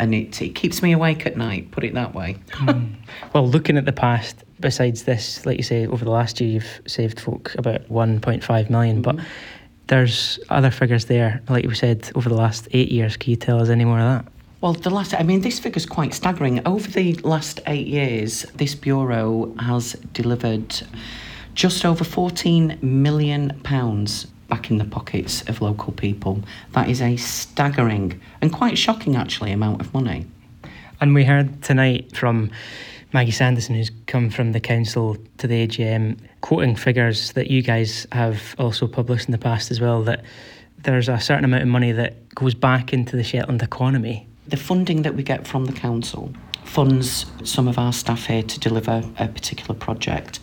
and it keeps me awake at night, put it that way. Well, looking at the past, besides this, like you say, over the last year you've saved folk about 1.5 million, but there's other figures there, like we said, over the last 8 years. Can you tell us any more of that? Well, this figure's quite staggering. Over the last 8 years, this Bureau has delivered just over £14 million back in the pockets of local people. That is a staggering and quite shocking, actually, amount of money. And we heard tonight from Maggie Sanderson, who's come from the council to the AGM, quoting figures that you guys have also published in the past as well, that there's a certain amount of money that goes back into the Shetland economy. The funding that we get from the council funds some of our staff here to deliver a particular project.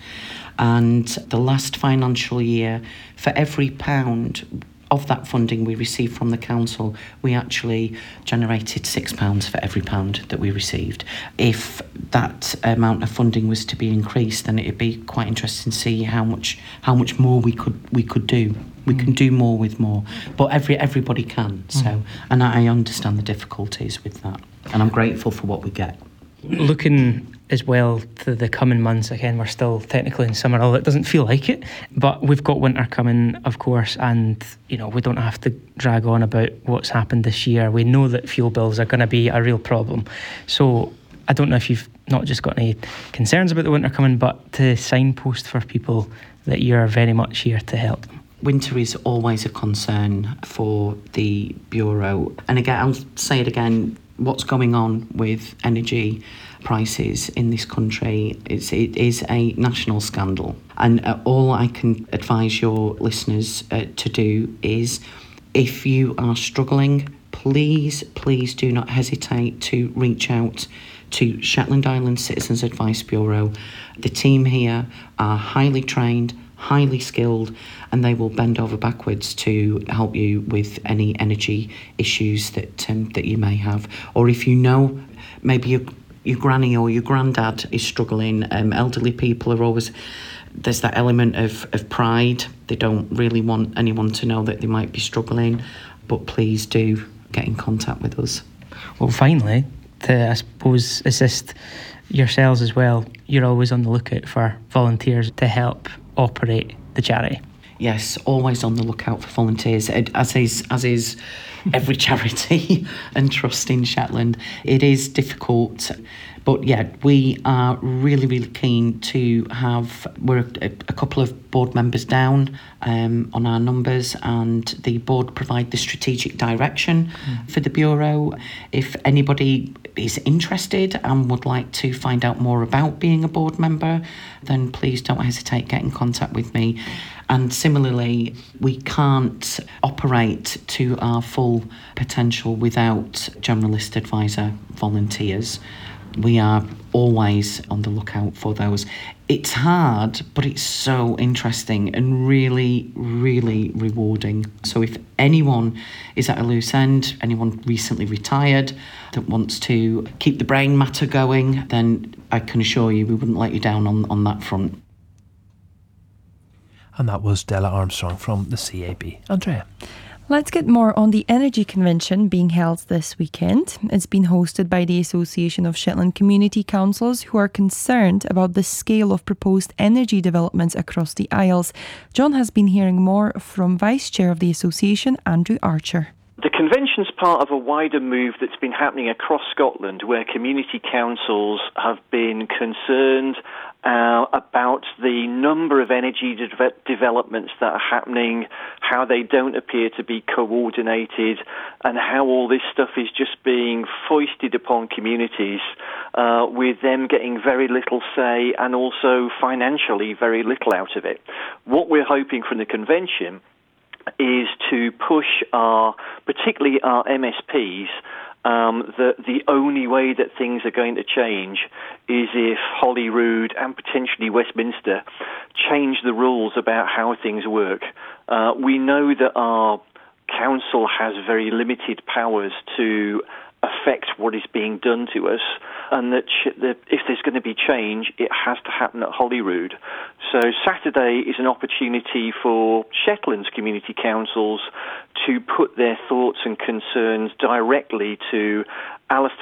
And the last financial year, for every pound of that funding we received from the council, we actually generated £6 for every pound that we received. If that amount of funding was to be increased, then it'd be quite interesting to see how much more we could do. We can do more with more, but everybody can. So, and I understand the difficulties with that, and I'm grateful for what we get. Looking as well to the coming months, again, we're still technically in summer, although it doesn't feel like it, but we've got winter coming, of course, and we don't have to drag on about what's happened this year. We know that fuel bills are going to be a real problem. So I don't know if you've not just got any concerns about the winter coming, but to signpost for people that you're very much here to help them. Winter is always a concern for the Bureau. And again, I'll say it again, what's going on with energy prices in this country, it is a national scandal. And all I can advise your listeners to do is, if you are struggling, please do not hesitate to reach out to Shetland Islands Citizens Advice Bureau. The team here are highly trained, highly skilled, and they will bend over backwards to help you with any energy issues that you may have. Or if you know maybe your granny or your granddad is struggling, elderly people are always, there's that element of pride. They don't really want anyone to know that they might be struggling, but please do get in contact with us. Well, finally, to, I suppose, assist yourselves as well, you're always on the lookout for volunteers to help operate the charity. Yes, always on the lookout for volunteers, as is every charity and trust in Shetland. It is difficult, but yeah, we are really keen to have, we're a couple of board members down on our numbers, and the board provide the strategic direction for the Bureau. If anybody is interested and would like to find out more about being a board member, then please don't hesitate, get in contact with me. And similarly, we can't operate to our full potential without generalist advisor volunteers. We are always on the lookout for those. It's hard, but it's so interesting and really rewarding. So if anyone is at a loose end, anyone recently retired that wants to keep the brain matter going, then I can assure you we wouldn't let you down on that front. And that was Della Armstrong from the CAB. Andrea. Let's get more on the Energy Convention being held this weekend. It's been hosted by the Association of Shetland Community Councils, who are concerned about the scale of proposed energy developments across the Isles. John has been hearing more from Vice Chair of the Association, Andrew Archer. The convention's part of a wider move that's been happening across Scotland, where community councils have been concerned about the number of energy developments that are happening, how they don't appear to be coordinated, and how all this stuff is just being foisted upon communities, with them getting very little say and also financially very little out of it. What we're hoping from the convention is to push particularly our MSPs, that the only way that things are going to change is if Holyrood and potentially Westminster change the rules about how things work. We know that our council has very limited powers to affect what is being done to us, and that if there's going to be change, it has to happen at Holyrood. So Saturday is an opportunity for Shetland's community councils to put their thoughts and concerns directly to Alistair